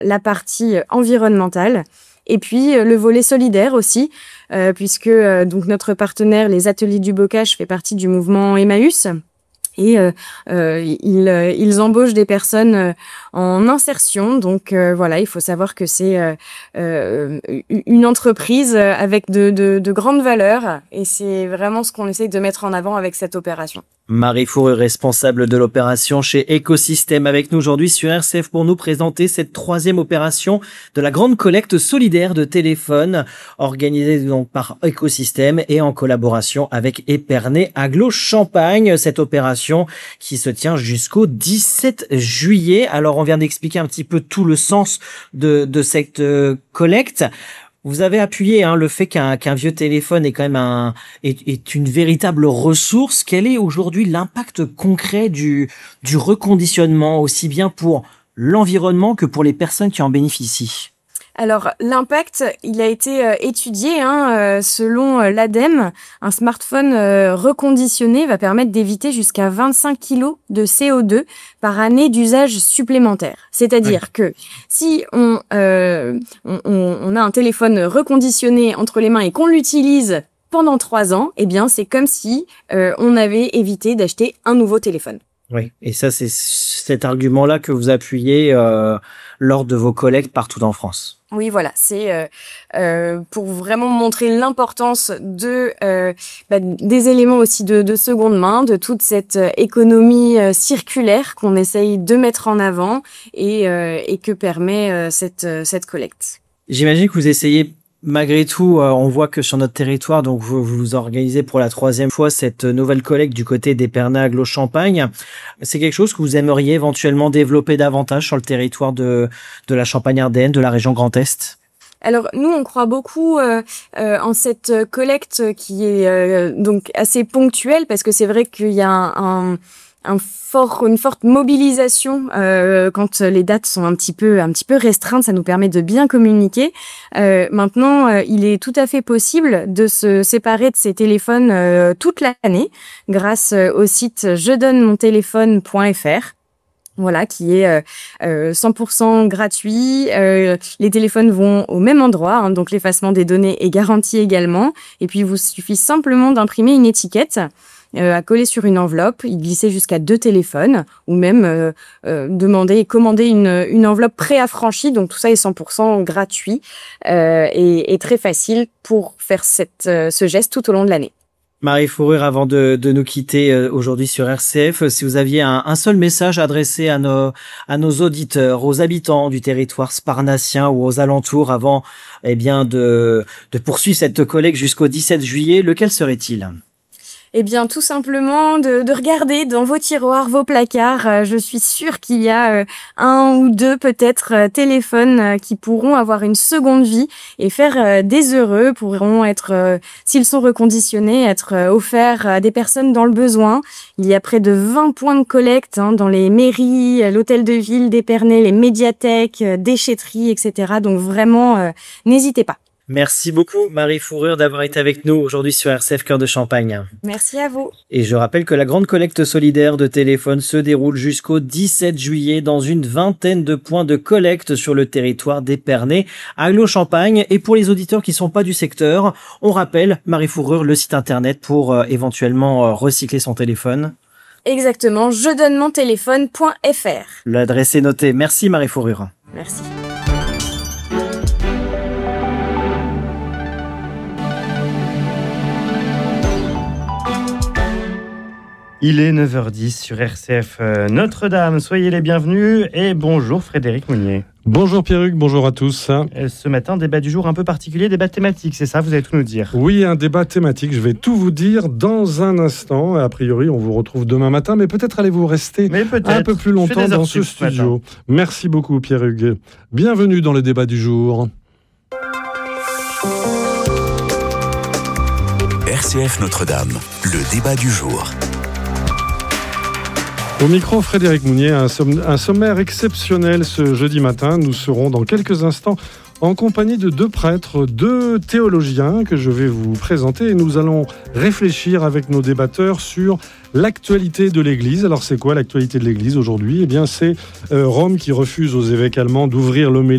la partie environnementale. Et puis le volet solidaire aussi, puisque donc notre partenaire, les Ateliers du Bocage, fait partie du mouvement Emmaüs. Et ils embauchent des personnes en insertion. Donc voilà, il faut savoir que c'est une entreprise avec de grandes valeurs. Et c'est vraiment ce qu'on essaye de mettre en avant avec cette opération. Marie Fourrure, responsable de l'opération chez Écosystème, avec nous aujourd'hui sur RCF pour nous présenter cette 3e opération de la grande collecte solidaire de téléphones organisée donc par Écosystème et en collaboration avec Épernay Agglo-Champagne. Cette opération qui se tient jusqu'au 17 juillet. Alors on vient d'expliquer un petit peu tout le sens de cette collecte. Vous avez appuyé le fait qu'un vieux téléphone est quand même est une véritable ressource. Quel est aujourd'hui l'impact concret du reconditionnement, aussi bien pour l'environnement que pour les personnes qui en bénéficient? Alors, l'impact, il a été étudié selon l'ADEME. Un smartphone reconditionné va permettre d'éviter jusqu'à 25 kg de CO2 par année d'usage supplémentaire. C'est-à-dire que si on a un téléphone reconditionné entre les mains et qu'on l'utilise pendant 3 ans, eh bien, c'est comme si on avait évité d'acheter un nouveau téléphone. Oui, et ça, c'est cet argument-là que vous appuyez lors de vos collectes partout en France. Oui, voilà, c'est pour vraiment montrer l'importance des éléments aussi de seconde main, de toute cette économie circulaire qu'on essaye de mettre en avant et que permet cette collecte. J'imagine que vous essayez. Malgré tout, on voit que sur notre territoire, donc vous organisez pour la 3e fois cette nouvelle collecte du côté d'Épernay Agglo-Champagne. C'est quelque chose que vous aimeriez éventuellement développer davantage sur le territoire de la Champagne-Ardenne, de la région Grand Est? Alors nous, on croit beaucoup en cette collecte qui est donc assez ponctuelle, parce que c'est vrai qu'il y a une forte mobilisation quand les dates sont un petit peu restreintes. Ça nous permet de bien communiquer. Maintenant, il est tout à fait possible de se séparer de ces téléphones toute l'année grâce au site jedonnemontéléphone.fr. Voilà, qui est 100% gratuit. Les téléphones vont au même endroit, donc l'effacement des données est garanti également. Et puis, il vous suffit simplement d'imprimer une étiquette à coller sur une enveloppe, y glisser jusqu'à 2 téléphones, ou même demander et commander une enveloppe préaffranchie. Donc tout ça est 100% gratuit et très facile pour faire ce geste tout au long de l'année. Marie Fourrure, avant de nous quitter aujourd'hui sur RCF, si vous aviez un seul message adressé à nos auditeurs, aux habitants du territoire sparnacien ou aux alentours avant de poursuivre cette collecte jusqu'au 17 juillet, lequel serait-il ? Eh bien, tout simplement de regarder dans vos tiroirs, vos placards. Je suis sûre qu'il y a 1 ou 2 peut-être téléphones qui pourront avoir une seconde vie et faire des heureux, pourront être, s'ils sont reconditionnés, être offerts à des personnes dans le besoin. Il y a près de 20 points de collecte dans les mairies, l'hôtel de ville d'Épernay, les médiathèques, déchetteries, etc. Donc vraiment, n'hésitez pas. Merci beaucoup Marie Fourrure d'avoir été avec nous aujourd'hui sur RCF Cœur de Champagne. Merci à vous. Et je rappelle que la grande collecte solidaire de téléphones se déroule jusqu'au 17 juillet dans une 20aine de points de collecte sur le territoire d'Épernay Agglo-Champagne. Et pour les auditeurs qui ne sont pas du secteur, on rappelle, Marie Fourrure, le site internet pour éventuellement recycler son téléphone. Exactement, jedonnemontéléphone.fr. L'adresse est notée. Merci Marie Fourrure. Merci. Il est 9h10 sur RCF Notre-Dame. Soyez les bienvenus et bonjour Frédéric Mounier. Bonjour Pierruc, bonjour à tous. Ce matin, débat du jour un peu particulier, débat thématique, c'est ça? Vous allez tout nous dire. Oui, un débat thématique, je vais tout vous dire dans un instant. A priori, on vous retrouve demain matin, mais peut-être allez-vous rester un peu plus longtemps dans ce studio. Merci beaucoup Pierruc. Bienvenue dans le débat du jour. RCF Notre-Dame, le débat du jour. Au micro, Frédéric Mounier, un sommaire exceptionnel ce jeudi matin. Nous serons dans quelques instants en compagnie de 2 prêtres, 2 théologiens que je vais vous présenter et nous allons réfléchir avec nos débatteurs sur l'actualité de l'Église. Alors c'est quoi l'actualité de l'Église aujourd'hui ? Eh bien c'est Rome qui refuse aux évêques allemands d'ouvrir l'homélie